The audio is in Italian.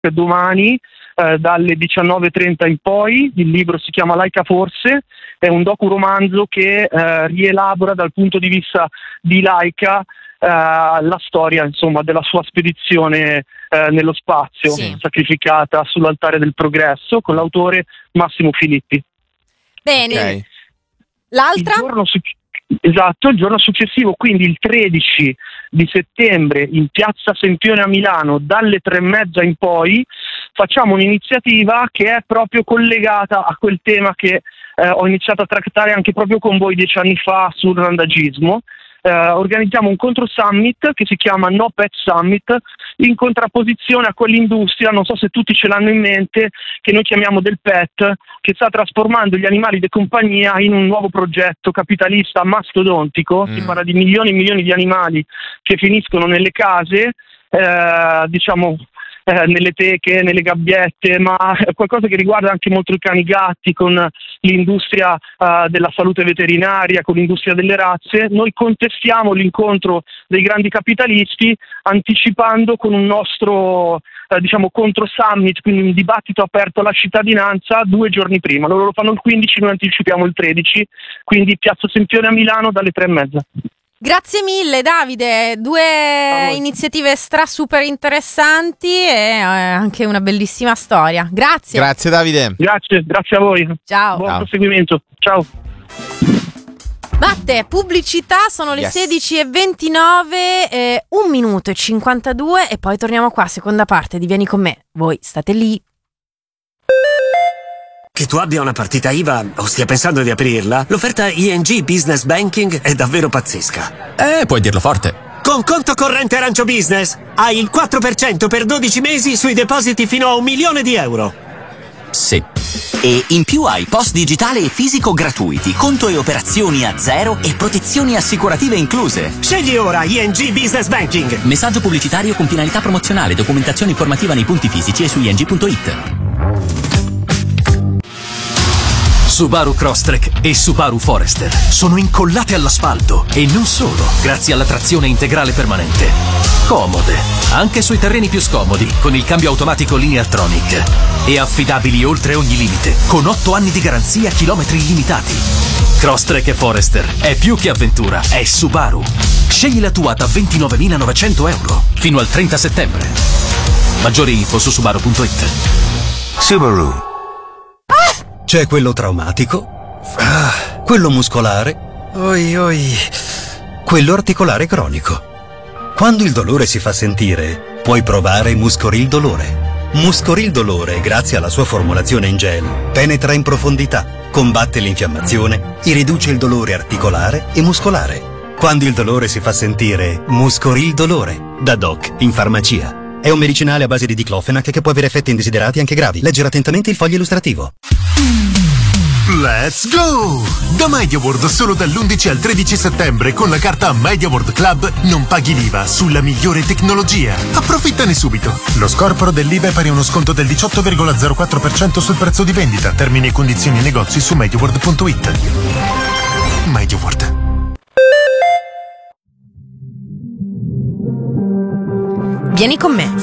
domani dalle 19:30 in poi. Il libro si chiama Laika Forse, è un docuromanzo che rielabora dal punto di vista di Laika la storia, insomma, della sua spedizione nello spazio, sacrificata sull'altare del progresso, con l'autore Massimo Filippi. Bene. Ok. L'altra? Il giorno successivo, quindi il 13 di settembre, in Piazza Sempione a Milano, dalle 3:30 in poi, facciamo un'iniziativa che è proprio collegata a quel tema che ho iniziato a trattare anche proprio con voi 10 anni fa sul randagismo. Organizziamo un contro summit che si chiama No Pet Summit, in contrapposizione a quell'industria, non so se tutti ce l'hanno in mente, che noi chiamiamo del pet, che sta trasformando gli animali di compagnia in un nuovo progetto capitalista mastodontico. Si parla di milioni e milioni di animali che finiscono nelle case, nelle teche, nelle gabbiette, ma è qualcosa che riguarda anche molto i cani e i gatti, con l'industria della salute veterinaria, con l'industria delle razze. Noi contestiamo l'incontro dei grandi capitalisti anticipando con un nostro contro summit, quindi un dibattito aperto alla cittadinanza 2 giorni prima. Loro lo fanno il 15, noi anticipiamo il 13, quindi Piazza Sempione a Milano dalle 3:30. Grazie mille Davide, 2 iniziative super interessanti e anche una bellissima storia. Grazie. Grazie Davide. Grazie a voi. Ciao. Buon proseguimento. Ciao. Matte, pubblicità, sono le 16:29, 1 minuto e 52 e poi torniamo qua, seconda parte di Vieni con me. Voi state lì. Che tu abbia una partita IVA o stia pensando di aprirla, l'offerta ING Business Banking è davvero pazzesca. Puoi dirlo forte. Con conto corrente Arancio Business hai il 4% per 12 mesi sui depositi fino a €1.000.000. Sì. E in più hai post digitale e fisico gratuiti, conto e operazioni a zero e protezioni assicurative incluse. Scegli ora ING Business Banking. Messaggio pubblicitario con finalità promozionale, documentazione informativa nei punti fisici e su ing.it. Subaru Crosstrek e Subaru Forester sono incollate all'asfalto e non solo, grazie alla trazione integrale permanente. Comode, anche sui terreni più scomodi, con il cambio automatico Lineartronic. E affidabili oltre ogni limite, con 8 anni di garanzia, chilometri illimitati. Crosstrek e Forester è più che avventura, è Subaru. Scegli la tua da €29.900 fino al 30 settembre. Maggiori info su subaru.it. Subaru. C'è quello traumatico, quello muscolare, quello articolare cronico. Quando il dolore si fa sentire, puoi provare Muscoril Dolore. Muscoril Dolore, grazie alla sua formulazione in gel, penetra in profondità, combatte l'infiammazione e riduce il dolore articolare e muscolare. Quando il dolore si fa sentire, Muscoril Dolore, da Doc in farmacia. È un medicinale a base di diclofenac che può avere effetti indesiderati anche gravi. Leggere attentamente il foglio illustrativo. Let's go! Da MediaWorld solo dall'11 al 13 settembre con la carta MediaWorld Club non paghi l'IVA sulla migliore tecnologia. Approfittane subito. Lo scorporo dell'IVA è pari a uno sconto del 18,04% sul prezzo di vendita. Termini e condizioni in negozi su MediaWorld.it. MediaWorld. Vieni con me.